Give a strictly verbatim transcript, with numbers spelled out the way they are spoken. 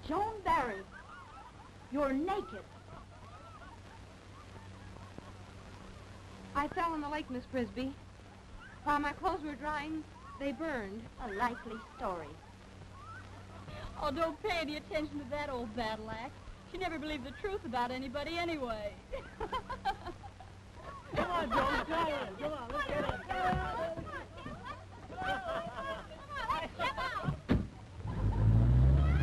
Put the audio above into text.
Joan Barry, you're naked. I fell in the lake, Miss Frisbee. While my clothes were drying, they burned. A likely story. Oh, don't pay any attention to that old battle axe. She never believed the truth about anybody anyway. Come on, Joan, try it. Come on, let's get it.